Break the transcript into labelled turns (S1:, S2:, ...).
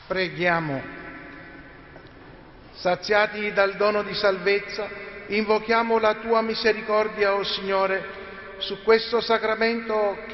S1: Preghiamo. Saziati dal dono di salvezza, invochiamo la Tua misericordia, o Signore, su questo sacramento